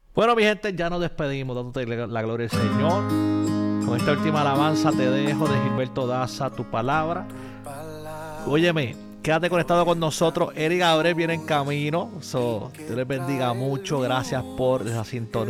Bueno, mi gente, ya nos despedimos dándote la gloria del Señor. Con esta última alabanza te dejo de Gilberto Daza, tu palabra. Óyeme, quédate conectado con nosotros. Eric Gabriel viene en camino. Dios les bendiga mucho. Gracias por esa sintonía.